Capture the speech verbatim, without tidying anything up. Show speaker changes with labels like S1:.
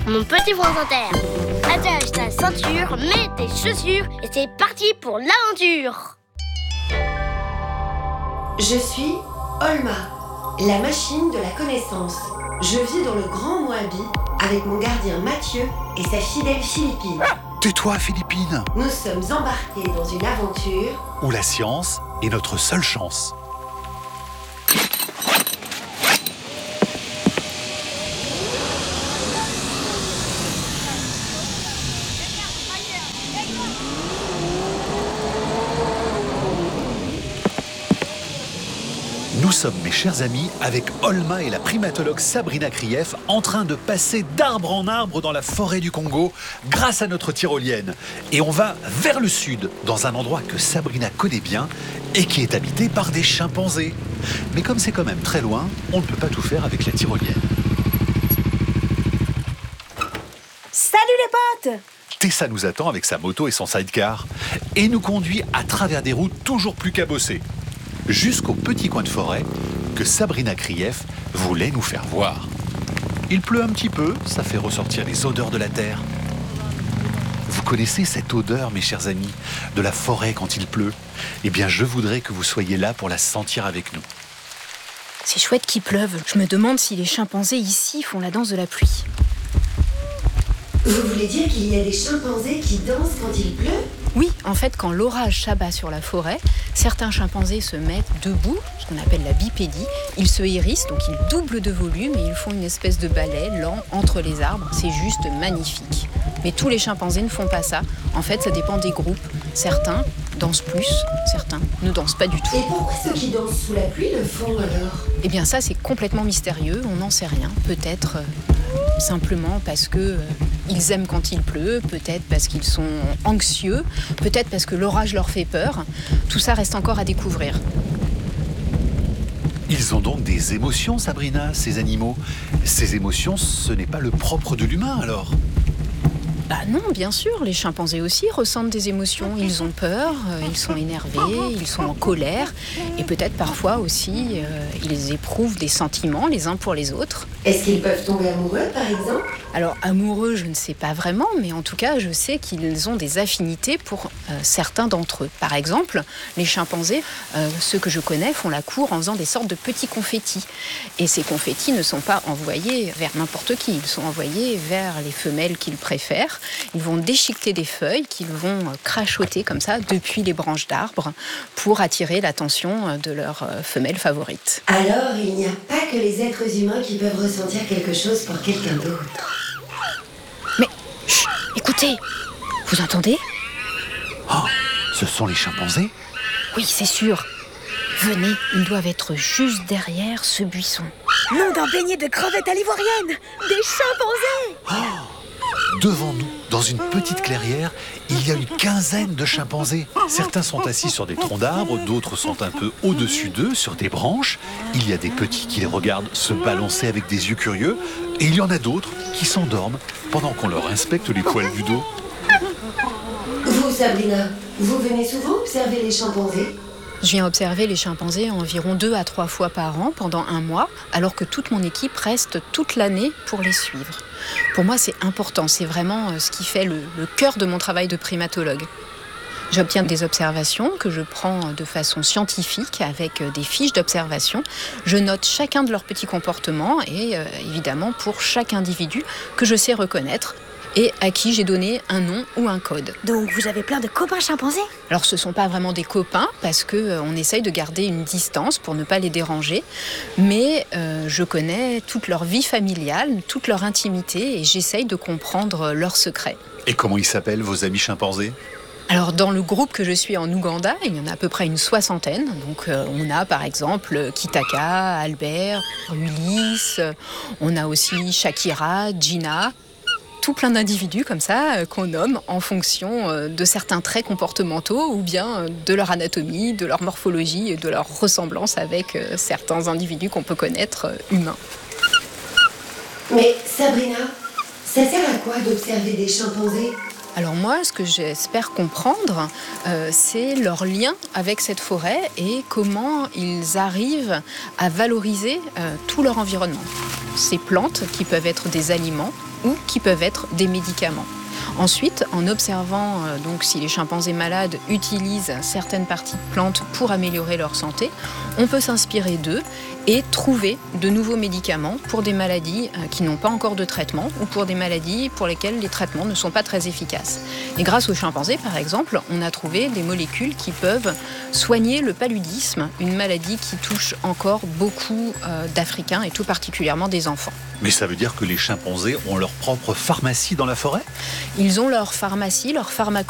S1: mon petit France Inter. Attache ta ceinture, mets tes chaussures et c'est parti pour l'aventure.
S2: Je suis Olma, la machine de la connaissance. Je vis dans le Grand Moabi avec mon gardien Mathieu et sa fidèle Philippine.
S3: Tais-toi, Philippine.
S2: Nous sommes embarqués dans une aventure
S3: où la science est notre seule chance. Nous sommes, mes chers amis, avec Olma et la primatologue Sabrina Krief en train de passer d'arbre en arbre dans la forêt du Congo grâce à notre tyrolienne. Et on va vers le sud, dans un endroit que Sabrina connaît bien et qui est habité par des chimpanzés. Mais comme c'est quand même très loin, on ne peut pas tout faire avec la tyrolienne.
S4: Salut les potes!
S3: Tessa nous attend avec sa moto et son sidecar et nous conduit à travers des routes toujours plus cabossées, jusqu'au petit coin de forêt que Sabrina Krief voulait nous faire voir. Il pleut un petit peu, ça fait ressortir les odeurs de la terre. Vous connaissez cette odeur, mes chers amis, de la forêt quand il pleut? Eh bien, je voudrais que vous soyez là pour la sentir avec nous.
S4: C'est chouette qu'il pleuve. Je me demande si les chimpanzés ici font la danse de la pluie.
S2: Vous voulez dire qu'il y a des chimpanzés qui dansent quand il pleut?
S4: Oui, en fait, quand l'orage s'abat sur la forêt, certains chimpanzés se mettent debout, ce qu'on appelle la bipédie. Ils se hérissent, donc ils doublent de volume et ils font une espèce de ballet lent entre les arbres. C'est juste magnifique. Mais tous les chimpanzés ne font pas ça. En fait, ça dépend des groupes. Certains dansent plus, certains ne dansent pas du tout.
S2: Et pourquoi ceux qui dansent sous la pluie le font alors?
S4: Eh bien ça, c'est complètement mystérieux, on n'en sait rien. Peut-être euh, simplement parce que... Euh, Ils aiment quand il pleut, peut-être parce qu'ils sont anxieux, peut-être parce que l'orage leur fait peur. Tout ça reste encore à découvrir.
S3: Ils ont donc des émotions, Sabrina, ces animaux. Ces émotions, ce n'est pas le propre de l'humain, alors?
S4: Bah non, bien sûr, les chimpanzés aussi ressentent des émotions. Ils ont peur, euh, ils sont énervés, ils sont en colère. Et peut-être parfois aussi, euh, ils éprouvent des sentiments les uns pour les autres.
S2: Est-ce qu'ils peuvent tomber amoureux, par exemple?
S4: Alors, amoureux, je ne sais pas vraiment, mais en tout cas, je sais qu'ils ont des affinités pour euh, certains d'entre eux. Par exemple, les chimpanzés, euh, ceux que je connais, font la cour en faisant des sortes de petits confettis. Et ces confettis ne sont pas envoyés vers n'importe qui, ils sont envoyés vers les femelles qu'ils préfèrent. Ils vont déchiqueter des feuilles qu'ils vont crachoter comme ça depuis les branches d'arbres pour attirer l'attention de leur femelle favorite.
S2: Alors, il n'y a pas que les êtres humains qui peuvent ressentir quelque chose pour quelqu'un d'autre.
S4: Mais, chut, écoutez, vous entendez?
S3: Oh, ce sont les chimpanzés?
S4: Oui, c'est sûr. Venez, ils doivent être juste derrière ce buisson.
S5: Nom d'un beignet de crevettes à l'ivoirienne! Des chimpanzés!
S3: Oh, devant nous, dans une petite clairière, il y a une quinzaine de chimpanzés. Certains sont assis sur des troncs d'arbres, d'autres sont un peu au-dessus d'eux, sur des branches. Il y a des petits qui les regardent se balancer avec des yeux curieux, et il y en a d'autres qui s'endorment pendant qu'on leur inspecte les poils du dos.
S2: Vous, Sabrina, vous venez souvent observer les chimpanzés?
S4: Je viens observer les chimpanzés environ deux à trois fois par an pendant un mois, alors que toute mon équipe reste toute l'année pour les suivre. Pour moi, c'est important, c'est vraiment ce qui fait le, le cœur de mon travail de primatologue. J'obtiens des observations que je prends de façon scientifique avec des fiches d'observation. Je note chacun de leurs petits comportements et euh, évidemment pour chaque individu que je sais reconnaître et à qui j'ai donné un nom ou un code.
S5: Donc vous avez plein de copains chimpanzés?
S4: Alors ce ne sont pas vraiment des copains parce qu'on euh, essaye de garder une distance pour ne pas les déranger, mais euh, je connais toute leur vie familiale, toute leur intimité et j'essaye de comprendre leurs secrets.
S3: Et comment ils s'appellent, vos amis chimpanzés?
S4: Alors dans le groupe que je suis en Ouganda, il y en a à peu près une soixantaine. Donc euh, on a par exemple Kitaka, Albert, Ulysse, on a aussi Shakira, Gina, tout plein d'individus comme ça euh, qu'on nomme en fonction euh, de certains traits comportementaux ou bien euh, de leur anatomie, de leur morphologie et de leur ressemblance avec euh, certains individus qu'on peut connaître euh, humains.
S2: Mais Sabrina, ça sert à quoi d'observer des chimpanzés?
S4: Alors moi, ce que j'espère comprendre, euh, c'est leur lien avec cette forêt et comment ils arrivent à valoriser euh, tout leur environnement. Ces plantes qui peuvent être des aliments ou qui peuvent être des médicaments. Ensuite, en observant euh, donc si les chimpanzés malades utilisent certaines parties de plantes pour améliorer leur santé, on peut s'inspirer d'eux et trouver de nouveaux médicaments pour des maladies euh, qui n'ont pas encore de traitement ou pour des maladies pour lesquelles les traitements ne sont pas très efficaces. Et grâce aux chimpanzés, par exemple, on a trouvé des molécules qui peuvent soigner le paludisme, une maladie qui touche encore beaucoup euh, d'Africains et tout particulièrement des enfants.
S3: Mais ça veut dire que les chimpanzés ont leur propre pharmacie dans la forêt ?
S4: Ils ont leur pharmacie, leur pharmacopée.